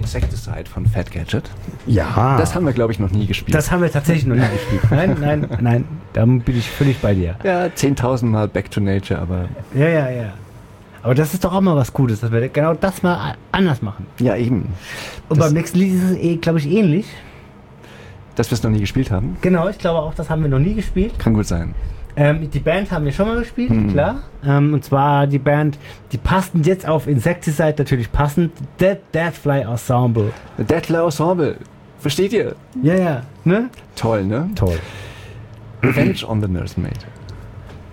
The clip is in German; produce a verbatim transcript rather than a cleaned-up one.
Insecticide von Fat Gadget. Ja. Das haben wir, glaube ich, noch nie gespielt. Das haben wir tatsächlich noch nie gespielt. Nein, nein, nein. Da bin ich völlig bei dir. Ja, zehntausend Mal Back to Nature, aber... Ja, ja, ja. Aber das ist doch auch mal was Gutes, dass wir genau das mal anders machen. Ja, eben. Und das, beim nächsten Lied ist es, eh, glaube ich, ähnlich. Dass wir es noch nie gespielt haben? Genau, ich glaube auch, das haben wir noch nie gespielt. Kann gut sein. Ähm, die Band haben wir schon mal gespielt, Mhm. klar. Ähm, und zwar die Band, die passten jetzt auf Insecticide natürlich passend. Dead Deathfly Ensemble. Deathfly Ensemble. Versteht ihr? Ja, ja. Ne? Toll, ne? Toll. Revenge on the Nursemaid.